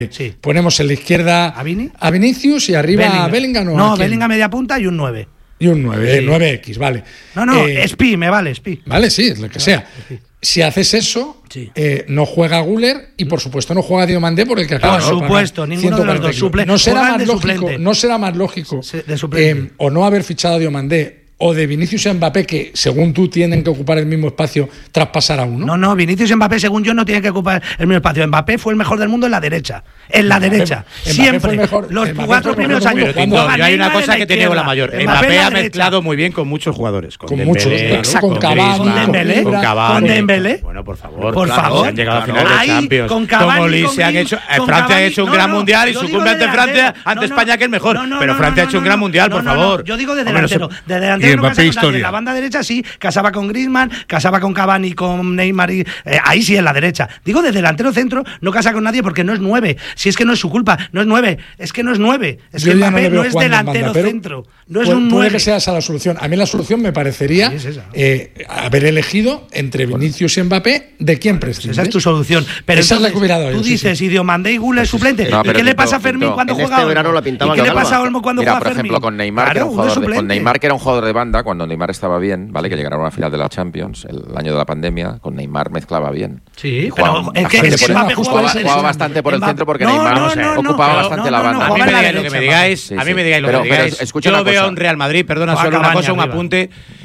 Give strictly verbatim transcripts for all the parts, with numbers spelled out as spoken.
Sí. Ponemos en la izquierda ¿A Vini? a Vinicius y arriba Bellingham. a Bellingham. ¿O no, a quién? Bellingham media punta y un nueve. Y un nueve, Sí. nueve equis, vale. No, no, Eh, Spi, me vale, Spi. Vale, sí, es lo que sea. Si haces eso, Sí. eh, no juega Guller y por supuesto no juega Diomandé por el que acaba Por de pagar supuesto, ninguno de los ciento cuarenta dos. kilos. Suple- No será juegan más de lógico, suplente. no será más lógico Sí, de suplente. eh, o no haber fichado a Diomandé o de Vinicius y Mbappé, que según tú tienen que ocupar el mismo espacio, traspasar a uno. No, no, Vinicius y Mbappé, según yo, no tienen que ocupar el mismo espacio. Mbappé fue el mejor del mundo en la derecha. En la Mbappé- derecha. Mbappé Siempre. fue el mejor- los Mbappé cuatro fue el primeros mejor del años. mundo. Jugaba Yo hay una Neymar en cosa la que te niego la izquierda, mayor. Mbappé Mbappé en la ha derecha. mezclado muy bien con muchos jugadores. Con, Con Dembélé, muchos, claro, exacto, con Cavani, Griezmann, con Dembélé, con Cavani. con Dembélé. Bueno, por favor. Por claro, favor. se han llegado a Claro. final de Ahí, Champions. con Cavani, Como Lee con se han Griezmann, hecho. eh, con Francia ha Cavani, hecho un no, gran no, mundial y yo su digo cumple de ante Francia, delantero. ante No, no, España, que es mejor. no, no, Pero no, Francia ha no, hecho un no, gran no, mundial, no, por no, no. favor. Yo digo de Hombre, no se- delantero. De Y delantero no Mbappé casa con nadie. historia. En la banda derecha sí, casaba con Griezmann, casaba con Cavani, con Neymar y eh, ahí sí en la derecha. Digo de delantero centro, no casa con nadie porque no es nueve. Si es que no es su culpa, no es nueve. Es que no es nueve. Es Yo que ya Mbappé le no, veo es jugando en delantero banda, pero centro. No es puede, un puede nueve. que sea esa la solución. A mí la solución me parecería Sí, es esa. eh, haber elegido entre Vinicius y Mbappé de quién prescindes. Esa es tu solución. Pero Esa es la entonces, que hubiera dado yo, tú sí, dices, sí. y Diomandé y Gula es suplente. No, ¿Y pero qué le Pinto, pasa a Fermín Pinto, cuando en juega este Olmo? verano la pintaba ¿Y qué le Calva. pasa a Olmo cuando Mira, juega por ejemplo, Fermín? con Neymar, que Claro, era un uno jugador de, con suplente. Neymar, que era un jugador de banda, cuando Neymar estaba bien, ¿vale? Que llegaron a la final de la Champions, el año de la pandemia, con Neymar mezclaba bien. Sí, Y pero jugaba es que, bastante es que por- Mbappé justo jugaba, jugaba, ese- jugaba bastante por el Mbappé- centro porque no, Neymar no, no, no, ocupaba no, bastante no, la no, banda. A mí jugaba me en la digáis lo que derecha, me digáis, Sí, a mí sí. me digáis lo Pero- que pero digáis. escucha Yo una veo cosa. un Real Madrid, perdona, Juega solo una Cavani cosa, un arriba. apunte,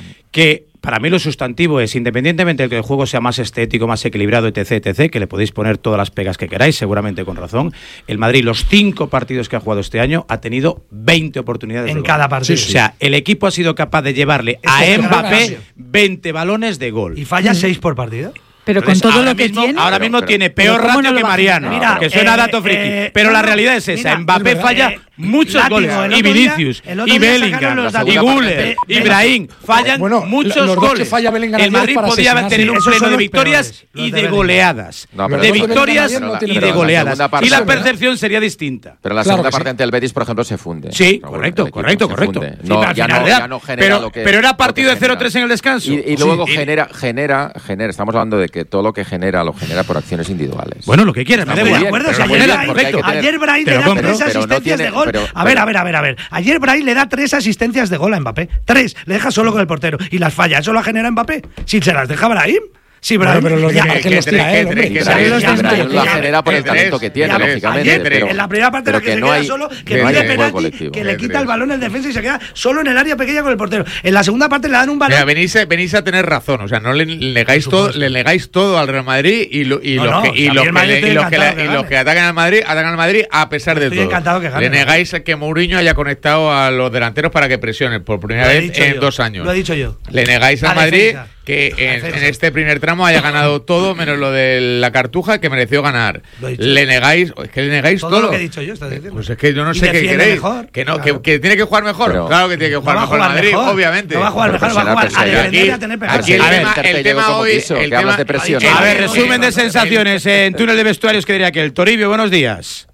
que para mí lo sustantivo es, independientemente de que el juego sea más estético, más equilibrado, etc, etc, que le podéis poner todas las pegas que queráis, seguramente con razón, el Madrid, los cinco partidos que ha jugado este año, ha tenido veinte oportunidades En de gol. cada partido. O sea, el equipo ha sido capaz de llevarle Es a que es Mbappé claro. veinte balones de gol. Y falla seis por partido. Pero con Entonces, todo ahora lo que mismo, tiene. ahora Pero- mismo pero- tiene pero peor ¿cómo no ratio lo que va a Mariano. hacer? Mira, que suena eh, dato friki. eh, pero no, la no, realidad es esa. mira, Mbappé es verdad. falla Eh, muchos látigo, goles. el Y otro día- Vinicius, el otro y día Bellingham, sacaron los y datos. Guller, Eh, y eh, Brahim. Fallan Bueno, muchos los dos que goles. falla Bellingham El ayer Madrid para podía asesinar, tener sí. un Esos pleno son de los victorias peores, y los de de Bellingham. No, goleadas. pero De los de Bellingham victorias ayer no y tienen y de razón. goleadas. La segunda parte- Y la Eso es verdad. percepción sería distinta. Pero la Claro segunda que sí. parte ante el Betis, por ejemplo, se funde. Sí, Raúl, correcto, el equipo correcto, se correcto. funde. Sí, No, pero al ya, final no, era- ya no genera pero, lo que pero era lo que partido de genera. cero tres en el descanso. Y, y Sí, luego y- genera, genera, genera. Estamos hablando de que todo lo que genera lo genera por acciones individuales. Bueno, lo que quieras, me da Muy Estoy de bien, igual. acuerdo, pero si muy ayer, bien, Bray- porque hay que tener- ayer Bray Te le lo da compro, tres pero no asistencias tiene- de gol. pero- a ver, pero- a ver, a ver, a ver. Ayer Bray le da tres asistencias de gol a Mbappé. Tres. Le deja solo con el portero. Y las falla. Eso lo genera Mbappé. Si se las deja Brahim. Sí, Brahim. Bueno, pero los ya, de Marqués los tira él, hombre. que- Brahim los que- tira Brahim él. lo Ya, genera por el tres, talento que tiene, ya, lógicamente. ayer, pero, en la primera parte pero en la que, se no queda hay, solo, que que pide no hay penalti, juego colectivo. que le Que quita tres. el balón en defensa y se queda solo en el área pequeña con el portero. En la segunda parte le dan un balón. Mira, venís, a- venís a tener razón, o sea, no le negáis Por todo, supuesto. le negáis todo al Real Madrid y, lo- y No, los no, que, y si a mí los el que, Madrid le- estoy y los que, encantado le- que y los gane. que atacan al Madrid, atacan al Madrid a pesar de Estoy todo. encantado que gane. Le negáis que Mourinho haya conectado a los delanteros para que presionen por primera Lo he vez dicho en yo, dos años. Lo he dicho yo. Le negáis La al Madrid defensa. que La en, defensa. en este primer tramo haya ganado todo menos lo de la Cartuja que mereció ganar. Lo he dicho. Le negáis, es que le negáis Todo todo. lo que he dicho yo, estás diciendo. Pues es que yo no Y sé qué defiende queréis. mejor, que no, claro. que, que tiene que jugar mejor. Pero- claro que tiene que No jugar va a mejor jugar Madrid, mejor. obviamente. No va a jugar Pero mejor, va a jugar a presionar, defender y a Aquí, tener aquí el A ver, tema, Inter te el llegó tema como hoy. quiso, el que hablas tema- de presión. el- A ver, el- resumen de el- sensaciones en túnel de vestuarios que diría que el Toribio, buenos días.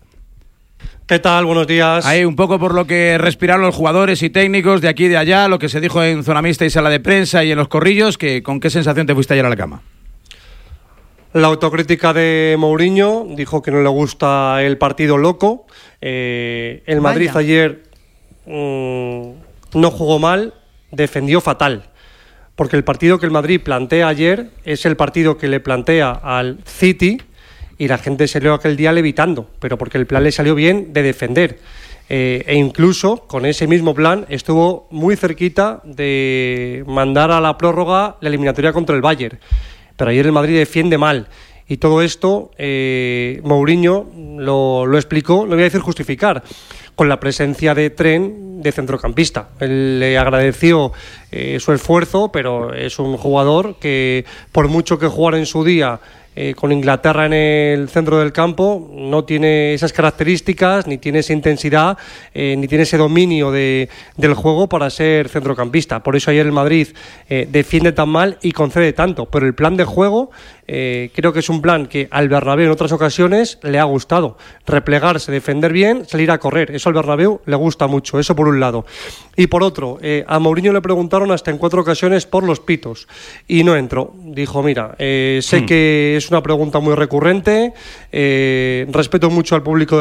¿Qué tal? Buenos días. Ahí un poco por lo que respiraron los jugadores y técnicos de aquí y de allá, lo que se dijo en zona mixta y sala de prensa y en los corrillos, que ¿con qué sensación te fuiste ayer a la cama? La autocrítica de Mourinho dijo que no le gusta el partido loco. Eh, el Madrid Vaya. ayer mm, no jugó mal, defendió fatal. Porque el partido que el Madrid plantea ayer es el partido que le plantea al City y la gente salió aquel día levitando, pero porque el plan le salió bien de defender. Eh, e incluso con ese mismo plan estuvo muy cerquita de mandar a la prórroga la eliminatoria contra el Bayern. Pero ayer el Madrid defiende mal. Y todo esto, eh, Mourinho lo, lo explicó, no voy a decir justificar, con la presencia de Tren de centrocampista. Él le agradeció eh, su esfuerzo, pero es un jugador que, por mucho que jugara en su día eh, con Inglaterra en el centro del campo, no tiene esas características, ni tiene esa intensidad, eh, ni tiene ese dominio de, del juego para ser centrocampista. Por eso ayer el Madrid eh, defiende tan mal y concede tanto. Pero el plan de juego eh, creo que es un plan que al Bernabéu en otras ocasiones le ha gustado. Replegarse, defender bien, salir a correr. Eso al Bernabéu le gusta mucho. Eso por un un lado. Y por otro, eh, a Mourinho le preguntaron hasta en cuatro ocasiones por los pitos y no entró. Dijo, mira, eh, sé hmm. que es una pregunta muy recurrente, eh, respeto mucho al público